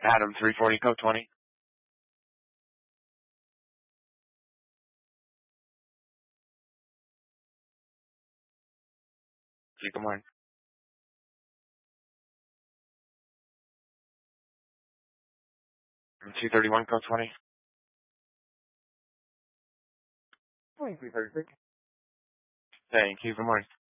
Adam 340 code 20. Good morning. 231 code 20. 2336. Thank you. Good morning.